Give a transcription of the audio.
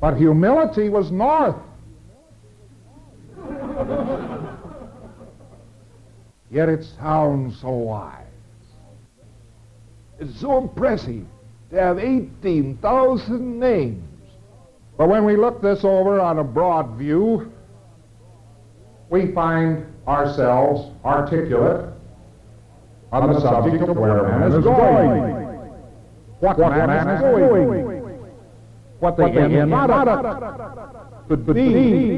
But humility was north. Yet it sounds so wise. It's so impressive to have 18,000 names. But when we look this over on a broad view, we find ourselves articulate on the subject of where man is going. What man is doing. What the end product could be.